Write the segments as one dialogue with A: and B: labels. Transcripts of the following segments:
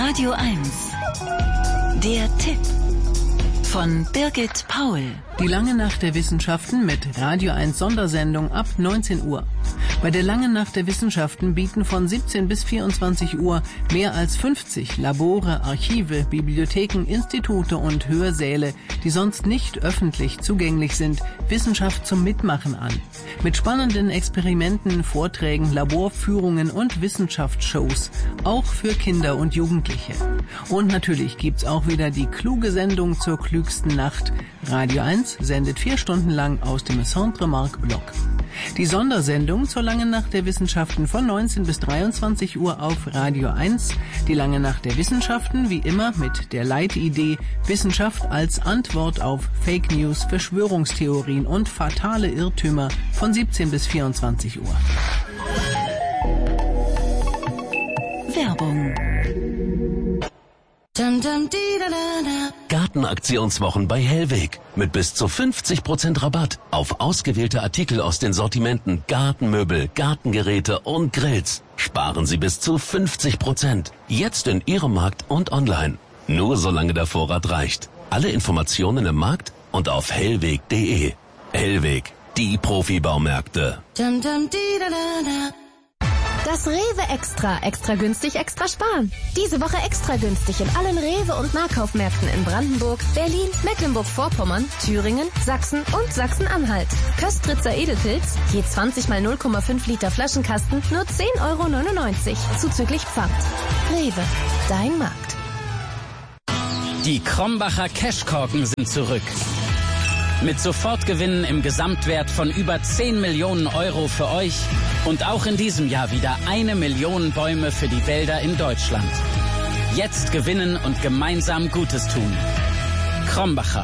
A: Radio 1. Der Tipp von Birgit Paul.
B: Die lange Nacht der Wissenschaften mit Radio 1 Sondersendung ab 19 Uhr. Bei der langen Nacht der Wissenschaften bieten von 17 bis 24 Uhr mehr als 50 Labore, Archive, Bibliotheken, Institute und Hörsäle, die sonst nicht öffentlich zugänglich sind, Wissenschaft zum Mitmachen an. Mit spannenden Experimenten, Vorträgen, Laborführungen und Wissenschaftsshows. Auch für Kinder und Jugendliche. Und natürlich gibt's auch wieder die kluge Sendung zur klügsten Nacht. Radio 1 sendet 4 Stunden lang aus dem Centre Marc Bloch. Die Sondersendung zur langen Nacht der Wissenschaften von 19 bis 23 Uhr auf Radio 1. Die lange Nacht der Wissenschaften, wie immer mit der Leitidee Wissenschaft als Antwort auf Fake News, Verschwörungstheorien und fatale Irrtümer von 17 bis 24 Uhr.
A: Werbung.
C: Gartenaktionswochen bei Hellweg mit bis zu 50% Rabatt auf ausgewählte Artikel aus den Sortimenten Gartenmöbel, Gartengeräte und Grills. Sparen Sie bis zu 50%. Jetzt in Ihrem Markt und online. Nur solange der Vorrat reicht. Alle Informationen im Markt und auf hellweg.de. Hellweg, die Profibaumärkte.
D: Das Rewe Extra. Extra günstig, extra sparen. Diese Woche extra günstig in allen Rewe- und Nahkaufmärkten in Brandenburg, Berlin, Mecklenburg-Vorpommern, Thüringen, Sachsen und Sachsen-Anhalt. Köstritzer Edelpilz, je 20 mal 0,5 Liter Flaschenkasten, nur 10,99 €, zuzüglich Pfand. Rewe, dein Markt.
E: Die Krombacher Cashkorken sind zurück. Mit Sofortgewinnen im Gesamtwert von über 10 Millionen € für euch und auch in diesem Jahr wieder 1 Million Bäume für die Wälder in Deutschland. Jetzt gewinnen und gemeinsam Gutes tun. Krombacher.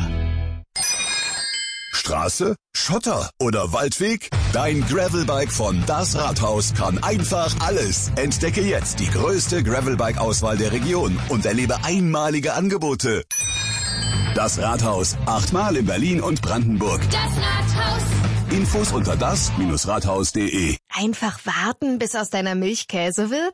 F: Straße, Schotter oder Waldweg? Dein Gravelbike von Das Rathaus kann einfach alles. Entdecke jetzt die größte Gravelbike-Auswahl der Region und erlebe einmalige Angebote. Das Rathaus, 8-mal in Berlin und Brandenburg.
D: Das Rathaus.
F: Infos unter das-rathaus.de.
D: Einfach warten, bis aus deiner Milch Käse wird?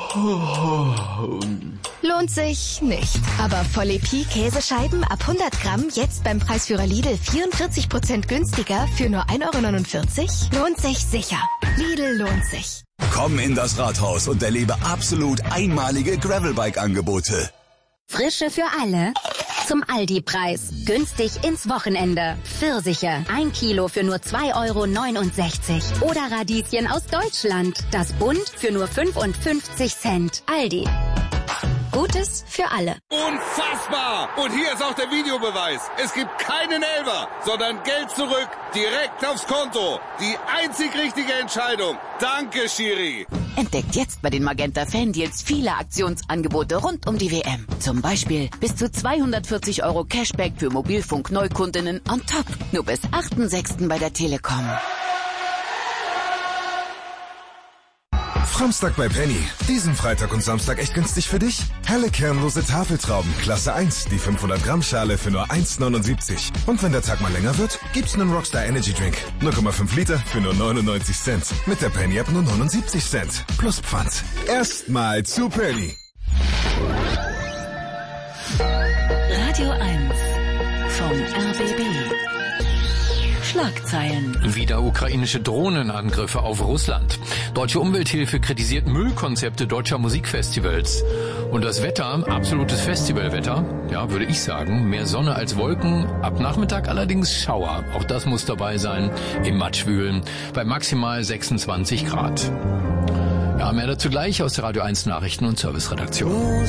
D: Lohnt sich nicht. Aber Voll-Epi Käsescheiben ab 100 Gramm jetzt beim Preisführer Lidl 44% günstiger für nur 1,49 €? Lohnt sich sicher. Lidl lohnt sich.
F: Komm in das Rathaus und erlebe absolut einmalige Gravelbike-Angebote.
G: Frische für alle. Zum Aldi-Preis. Günstig ins Wochenende. Pfirsiche. 1 Kilo für nur 2,69 €. Oder Radieschen aus Deutschland. Das Bund für nur 55 Cent. Aldi. Gutes für alle.
H: Unfassbar! Und hier ist auch der Videobeweis. Es gibt keinen Elfer, sondern Geld zurück, direkt aufs Konto. Die einzig richtige Entscheidung. Danke, Schiri.
I: Entdeckt jetzt bei den Magenta Fandeals viele Aktionsangebote rund um die WM. Zum Beispiel bis zu 240 € Cashback für Mobilfunk-Neukundinnen on top. Nur bis 8.6. bei der Telekom.
J: Samstag bei Penny. Diesen Freitag und Samstag echt günstig für dich? Helle kernlose Tafeltrauben, Klasse 1, die 500 Gramm Schale für nur 1,79 €. Und wenn der Tag mal länger wird, gibt's einen Rockstar Energy Drink. 0,5 Liter für nur 99 Cent. Mit der Penny App nur 79 Cent. Plus Pfand. Erstmal zu Penny.
A: Radio 1 vom RBB. Schlagzeilen.
K: Wieder ukrainische Drohnenangriffe auf Russland. Deutsche Umwelthilfe kritisiert Müllkonzepte deutscher Musikfestivals. Und das Wetter, absolutes Festivalwetter, ja, würde ich sagen, mehr Sonne als Wolken, ab Nachmittag allerdings Schauer. Auch das muss dabei sein, im Matschwühlen, bei maximal 26 Grad. Ja, mehr dazu gleich aus der Radio 1 Nachrichten- und Serviceredaktion.